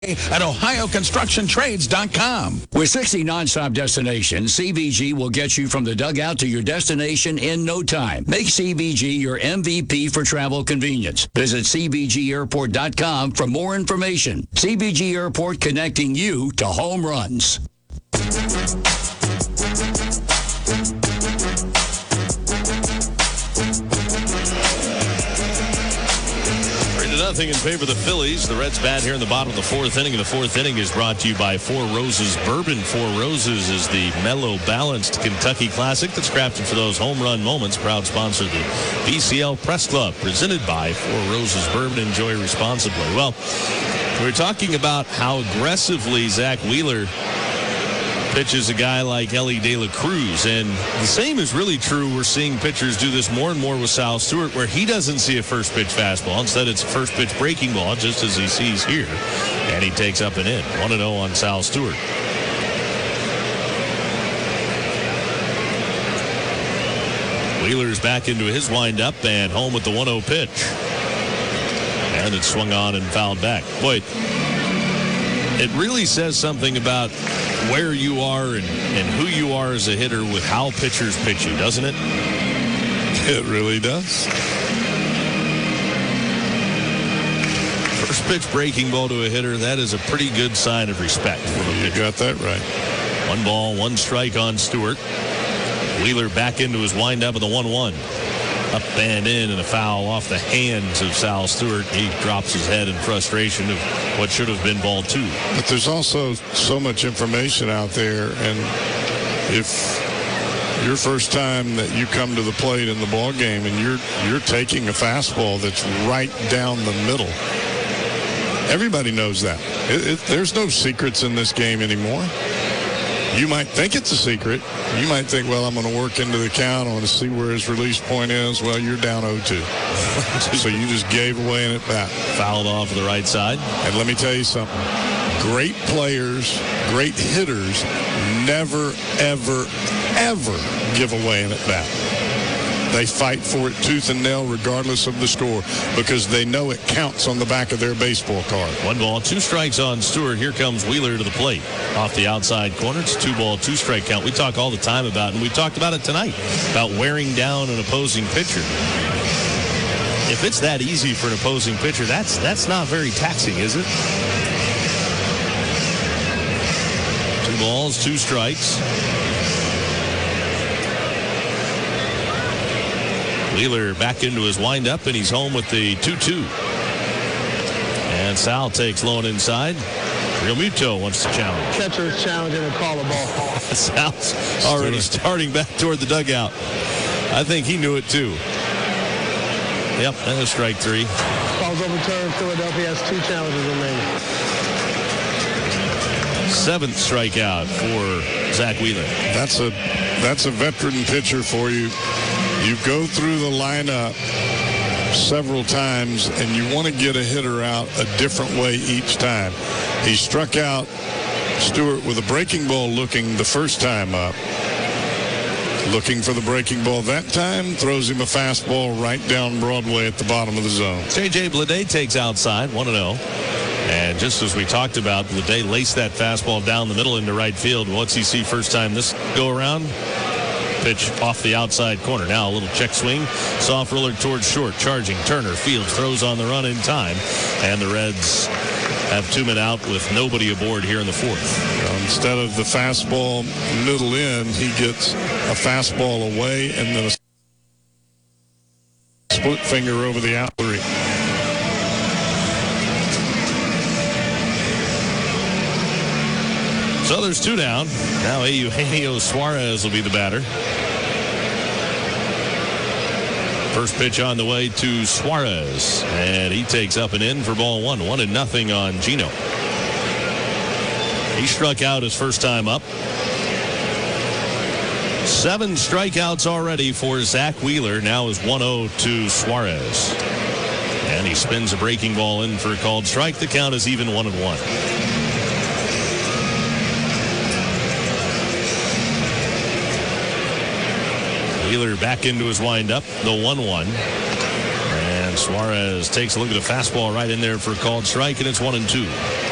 at OhioConstructionTrades.com. With 60 nonstop destinations, CVG will get you from the dugout to your destination in no time. Make CVG your MVP for travel convenience. Visit CVGAirport.com for more information. CVG Airport, connecting you to home runs. Nothing in favor of the Phillies. The Reds bat here in the bottom of the fourth inning. And the fourth inning is brought to you by Four Roses Bourbon. Four Roses is the mellow, balanced Kentucky classic that's crafted for those home run moments. Proud sponsor of the VCL Press Club, presented by Four Roses Bourbon. Enjoy responsibly. Well, we're talking about how aggressively Zach Wheeler pitches a guy like Elly De La Cruz. And the same is really true. We're seeing pitchers do this more and more with Sal Stewart, where he doesn't see a first pitch fastball. Instead, it's a first pitch breaking ball, just as he sees here. And he takes up and in. 1-0 on Sal Stewart. Wheeler's back into his windup and home with the 1-0 pitch. And it's swung on and fouled back. Boy, it really says something about where you are and who you are as a hitter with how pitchers pitch you, doesn't it? It really does. First pitch breaking ball to a hitter, that is a pretty good sign of respect. You got that right. 1 ball, 1 strike on Stewart. Wheeler back into his windup with a 1-1. Up and in, and a foul off the hands of Sal Stewart. He drops his head in frustration of what should have been ball 2. But there's also so much information out there, and if your first time that you come to the plate in the ball game and you're taking a fastball that's right down the middle, everybody knows that. There's no secrets in this game anymore. You might think it's a secret. You might think, well, I'm going to work into the count. I want to see where his release point is. Well, you're down 0-2. So you just gave away an at-bat. Fouled off the right side. And let me tell you something. Great players, great hitters never, ever, ever give away an at-bat. They fight for it tooth and nail regardless of the score because they know it counts on the back of their baseball card. 1 ball, 2 strikes on Stewart. Here comes Wheeler to the plate. Off the outside corner, it's 2 ball, 2 strike count. We talk all the time about, and we talked about it tonight, about wearing down an opposing pitcher. If it's that easy for an opposing pitcher, that's not very taxing, is it? 2 balls, 2 strikes. Wheeler back into his windup, and he's home with the 2-2. And Sal takes low and inside. Realmuto wants to challenge. Catcher is challenging and call a ball. Sal's already starting back toward the dugout. I think he knew it too. Yep, and a strike 3. Ball's overturned. Philadelphia has 2 challenges remaining. 7th strikeout for Zach Wheeler. That's a veteran pitcher for you. You go through the lineup several times, and you want to get a hitter out a different way each time. He struck out Stewart with a breaking ball looking the first time up. Looking for the breaking ball that time, throws him a fastball right down Broadway at the bottom of the zone. J.J. Bleday takes outside, 1-0. And just as we talked about, Bleday laced that fastball down the middle into right field. What's he see first time this go around? Pitch off the outside corner. Now a little check swing. Soft roller towards short. Charging. Turner. Fields throws on the run in time. And the Reds have 2 men out with nobody aboard here in the 4th. Instead of the fastball middle in, he gets a fastball away and then a split finger over the out 3. So there's 2 down. Now Eugenio Suarez will be the batter. First pitch on the way to Suarez. And he takes up and in for ball 1. 1-0 on Gino. He struck out his first time up. 7 strikeouts already for Zach Wheeler. Now is 1-0 to Suarez. And he spins a breaking ball in for a called strike. The count is even 1-1. Wheeler back into his windup, the 1-1. And Suarez takes a look at a fastball right in there for a called strike, and it's 1-2.